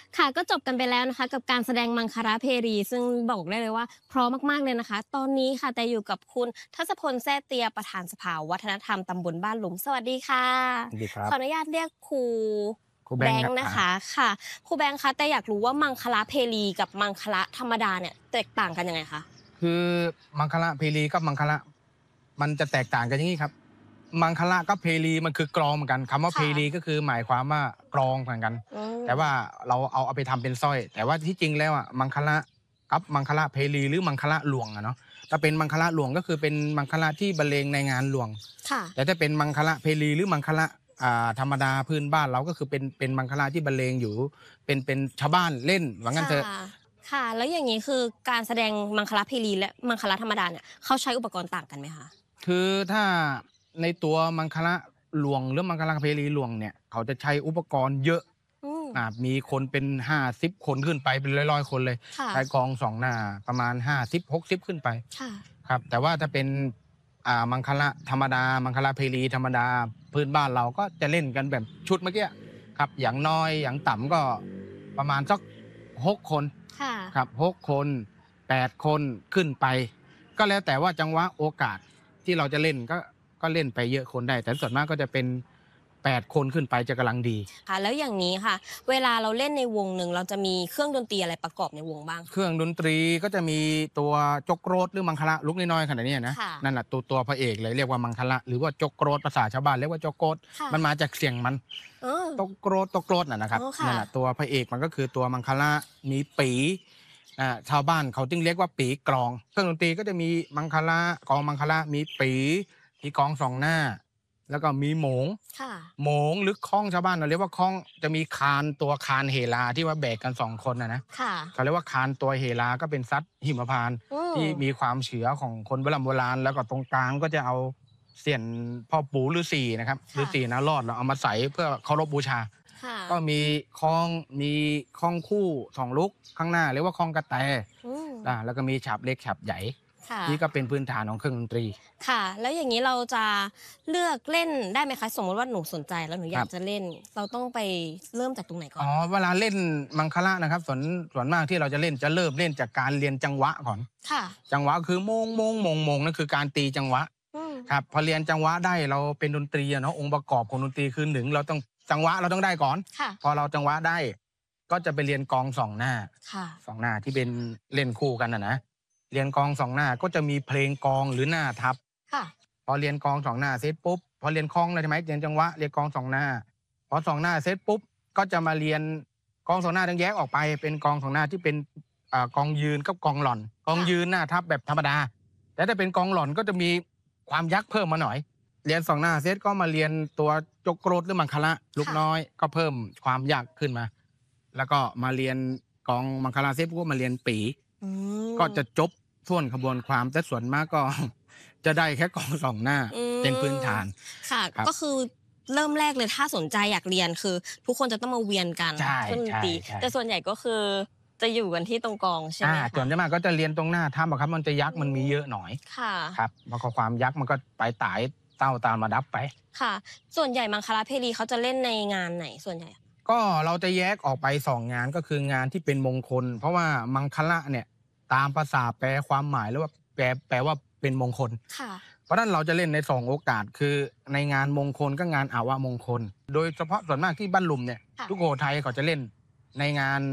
ค่ะก็จบกันไปแล้วนะคะกับการแสดงมังคลาเพรีซึ่งบอกได้เลยว่าเพราะมากๆเลยนะคะตอนนี้ค่ะแต่อยู่กับคุณทัศพลแซ่เตียประธานสภาวัฒนธรรมตำบลบ้านหลุมสวัสดีค่ะดีครับขออนุญาตเรียกครูครูแบแบงค์ครับงค์นะคะค่ะครูแบงค์คะแต่อยากรู้ว่ามังคลาเพรีกับมังคลาธรรมดาเนี่ยแตกต่างกันยังไงคะคือมังคละเพลีกับมังคละมันจะแตกต่างกันอย่างนี้ครับมังคละกับเพลีมันคือกลองเหมือนกันคำว่าเพค่ะลีก็คือหมายความว่ากลองเหมือนกันอืมแต่ว่าเราเอาไปทำเป็นสร้อยแต่ว่าที่จริงแล้วอ่ะมังคละกับมังคละเพลีหรือมังคละหลวงอะเนาะถ้าเป็นมังคละหลวงก็คือเป็นมังคละที่บรรเลงในงานหลวงค่ะแต่ถ้าเป็นมังคละเพลีหรือมังคละธรรมดาพื้นบ้านเราก็คือเป็นมังคละที่บรรเลงอยู่เป็นชาวบ้านเล่นว่างั้นค่ะเถอะค่ะแล้วอย่างงี้คือการแสดงมังคลาเพรีและมังคลาธรรมดาเนี่ยเขาใช้อุปกรณ์ต่างกันไหมคะคือถ้าในตัวมังคละหลวงหรือมังคละเพลีหลวงเนี่ยเขาจะใช้อุปกรณ์เยอะอืมมีคนเป็น50คนขึ้นไปเป็นร้อยๆคนเลยค่ะใช้กลองสองหน้าประมาณ50-60ขึ้นไปค่ะครับแต่ว่าถ้าเป็นมังคละธรรมดามังคละเพลีธรรมดาพื้นบ้านเราก็จะเล่นกันแบบชุดเมื่อกี้ครับอย่างน้อยอย่างต่ำก็ประมาณสัก6 คนค่ะครับ6 คน8 คนขึ้นไปก็แล้วแต่ว่าจังหวะโอกาส ที่เราจะเล่นก็เล่นไปเยอะคนได้แต่ส่วนมากก็จะเป็น8 คนขึ้นไปจะกำลังดีค่ะแล้วอย่างนี้ค่ะเวลาเราเล่นในวงหนึ่งเราจะมีเครื่องดนตรีอะไรประกอบในวงบ้างเครื่องดนตรีก็จะมีตัวจกโกรดหรือมังคละลูกน้อยๆขนาดนี้นะค่ะนั่นแหละตัวพระเอกเลยเรียกว่ามังคละหรือว่าจกโกรดภาษาชาวบ้านเรียกว่าจกโกรดค่ะมันมาจากเสียงมันเออตกโกรดนะครับอ๋อค่ะนั่นแหละตัวพระเอกมันก็คือตัวมังคละมีปีชาวบ้านเขาจึงเรียกว่าปีกลองเครื่องดนตรีก็จะมีมังคละกองมังคละมีปีมีกองสองหน้าแล้วก็มีโหมงค่ะโหมงหรือค้องชาวบ้านเราเรียกว่าค้องจะมีคานตัวคานเฮลาที่ว่าแบกกัน2 คนนะค่ะเขาเรียกว่าคานตัวเฮลาก็เป็นสัตว์หิมพานต์อืมที่มีความเฉือของคนโบราณแล้วก็ตรงกลางก็จะเอาเสียนพ่อปู่ฤาษีนะครับฤาษีค่ะนารอดเราเอามาใส่เพื่อเคารพบูชาค่ะก็มีค้องคู่2 ลูกข้างหน้าเรียกว่าค้องกระแตอืมแล้วก็มีฉาบเล็กฉาบใหญ่ค่ะนี่ก็เป็นพื้นฐานของเครื่องดนตรีค่ะแล้วอย่างนี้เราจะเลือกเล่นได้ไหมคะสมมติว่าหนูสนใจแล้วหนูอครัยากบจะเล่นเราต้องไปเริ่มจากตรงไหนก่อนอ๋อเวลาเล่นมังคละนะครับส่วนมากที่เราจะเล่นจะเริ่มเล่นจากการเรียนจังหวะก่อนค่ะจังหวะคือโมงโมงโมงโมงนั่นคือการตีจังหวะอืมครับพอเรียนจังหวะได้เราเป็นดนตรีอะเนาะองค์ประกอบของดนตรีคือ1เราต้องจังหวะเราต้องได้ก่อนค่ะพอเราจังหวะได้ก็จะไปเรียนกลองสองหน้าค่ะสองหน้าที่เป็นเล่นคู่กันนะเรียนกลองสองหน้าก็จะมีเพลงกลองหรือหน้าทับค่ะพอเรียนกลองสองหน้าเสร็จปุ๊บพอเรียนคล้องเลยใช่ไหมเรียนจังหวะเรียนกลองสองหน้าพอสองหน้าเสร็จปุ๊บก็จะมาเรียน กองสองหน้าต้องแยกออกไปเป็นกองสองหน้าที่เป็นกองยืนกับกองหล่อนกองยืนหน้าทับแบบธรรมดาแต่ถ้าเป็นกองหล่อนก็จะมีความยักษ์เพิ่มมาหน่อยเรียนสองหน้าเซตก็มาเรียนตัวจกโกรธหรือมังคละลูกค่ะน้อยก็เพิ่มความยากขึ้นมาแล้วก็มาเรียนกองมังคละเซตก็มาเรียนปีอืก็มจะจบส่วนขบวนความแต่ส่วนมากก็จะได้แค่กองสองหน้าอืเป็นพื้นฐานค่ะครับก็คือเริ่มแรกเลยถ้าสนใจอยากเรียนคือทุกคนจะต้องมาเวียนกันใช่เครื่องดนใช่ตรีใช่แต่ส่วนใหญ่ก็คือจะอยู่กันที่ตรงกลองใช่ไหมส่วคะนมากก็จะเรียนตรงหน้าถ้ำอะครับมันจะยักษ์มันมีเยอะหน่อยค่ะครับแล้วก็ความยักษ์มันก็ไปตายเต้าตามมาดับไปค่ะส่วนใหญ่มังคลาเพรีเขาจะเล่นในงานไหนส่วนใหญ่อะก็เราจะแยกออกไป2 งานก็คืองานที่เป็นมงคลเพราะว่ามังคละเนี่ยตามภาษาแปลความหมายหรือว่าแปลว่าเป็นมงคลค่ะเพราะฉะนั้นเราจะเล่นใน2 โอกาสคือในงานมงคลก็งานอาวมงคลโดยเฉพาะส่วนมากที่บ้านลุมเนี่ยค่ะทุกโขทัยเขาจะเล่นในงาน